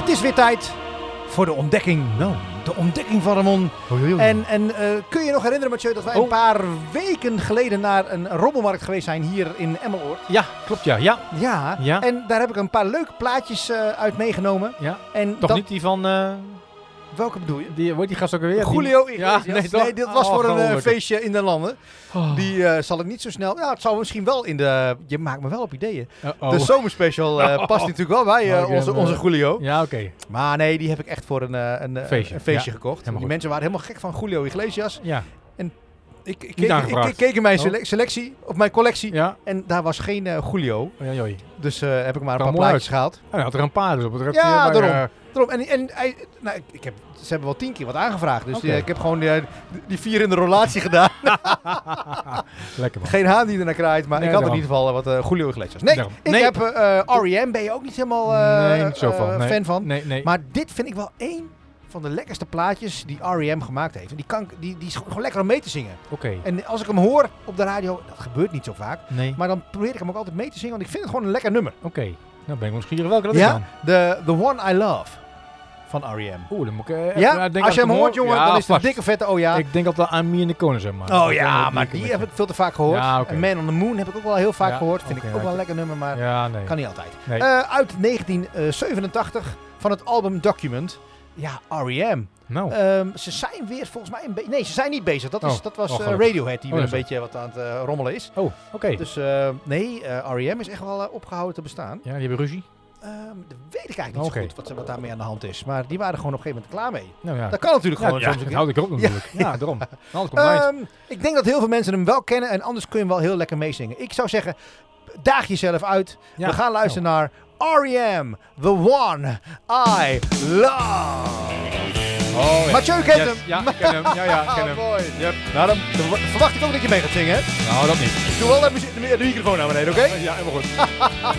Het is weer tijd voor de ontdekking. Nou, de ontdekking van Ramon. En kun je nog herinneren, Mathieu, dat wij een paar weken geleden naar een rommelmarkt geweest zijn hier in Emmeloord? Ja, klopt ja. Ja. En daar heb ik een paar leuke plaatjes uit meegenomen. Ja. En Toch niet die van... welke bedoel je? Die, wordt die gast ook alweer? Julio Iglesias. Ja, nee, dit was voor een gelukkig. feestje in de landen. Die zal ik niet zo snel... Ja, het zal misschien wel in de... Je maakt me wel op ideeën. De zomerspecial past natuurlijk wel bij onze Julio. Ja, oké. Maar nee, die heb ik echt voor een feestje gekocht. Die goed. mensen waren helemaal gek van Julio Iglesias. Ja. Ik aangevraagd. keek in mijn selectie, of mijn collectie. Ja. En daar was geen Julio. Oei. Dus heb ik maar een Kwam paar mooi plaatjes gehaald. Hij had er een paar dus op het Ja, daarom. En hij, ze hebben wel 10 keer wat aangevraagd. Dus ik heb gewoon die 4 in de rollatie gedaan. Lekker man. Geen haan die ernaar kraait, maar Nee, ik had in daarom. ieder geval wat Julio Iglesias. Nee, ik heb R.E.M. Ben je ook niet helemaal niet zo van. fan van. Nee. Maar dit vind ik wel één van de lekkerste plaatjes die R.E.M. gemaakt heeft. En die is gewoon lekker om mee te zingen. Oké. En als ik hem hoor op de radio, dat gebeurt niet zo vaak. Nee. Maar dan probeer ik hem ook altijd mee te zingen, want ik vind het gewoon een lekker nummer. Oké. Nou ben ik nieuwsgierig welke dat is dan. The One I Love van R.E.M. Dan moet ik... Als je hem hoort, jongen, dan is het een dikke vette ja. Ik denk dat dat aan Me in the Corner zeg maar. Oh ja, maar die heb ik veel te vaak gehoord. Ja, okay. En Man on the Moon heb ik ook wel heel vaak gehoord. Vind okay, ik ook wel een lekker nummer, maar kan niet altijd. Nee. Uit 1987 van het album Document. Ja, R.E.M. Nou. Ze zijn weer volgens mij een beetje... Nee, ze zijn niet bezig. Dat was gelukkig. Radiohead die weer een beetje wat aan het rommelen is. Oh, oké. Dus nee, R.E.M. is echt wel opgehouden te bestaan. Ja, die hebben ruzie? Dat weet ik eigenlijk niet zo goed wat daarmee aan de hand is. Maar die waren gewoon op een gegeven moment klaar mee. Nou, ja. Dat kan natuurlijk gewoon. Ja, dat houd ik ook natuurlijk. Ja, daarom. Anders komt ik denk dat heel veel mensen hem wel kennen. En anders kun je hem wel heel lekker meezingen. Ik zou zeggen, daag jezelf uit. Ja. We gaan luisteren naar R.E.M. The One I Love. Oh, ja. Mathieu kent hem. Ja, ik ken hem. Ja, ik ken hem. Mooi. Yep. Nou, dan verwacht ik ook dat je mee gaat zingen. Hè? Nou, dat niet. Doe wel de microfoon naar beneden, oké? Ja, helemaal goed.